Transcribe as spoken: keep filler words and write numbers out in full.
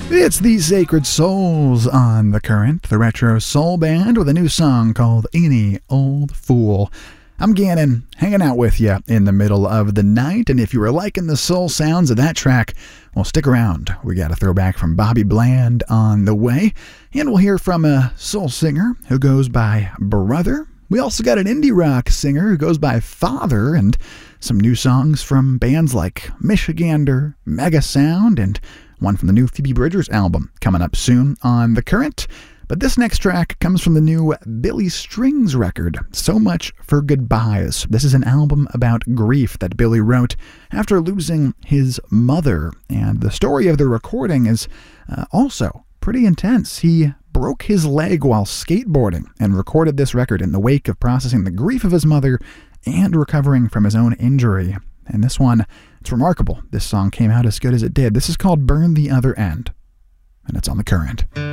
It's the Sacred Souls on The Current, the retro soul band with a new song called Any Old Fool. I'm Gannon, hanging out with you in the middle of the night, and if you were liking the soul sounds of that track, well, stick around. We got a throwback from Bobby Bland on the way, and we'll hear from a soul singer who goes by Brother. We also got an indie rock singer who goes by Father, and some new songs from bands like Michigander, Mega Sound, and one from the new Phoebe Bridgers album coming up soon on The Current. But this next track comes from the new Billy Strings record, So Much for Goodbyes. This is an album about grief that Billy wrote after losing his mother, and the story of the recording is uh, also pretty intense. He broke his leg while skateboarding and recorded this record in the wake of processing the grief of his mother and recovering from his own injury. And this one, it's remarkable. This song came out as good as it did. This is called Burn the Other End, and it's on The Current.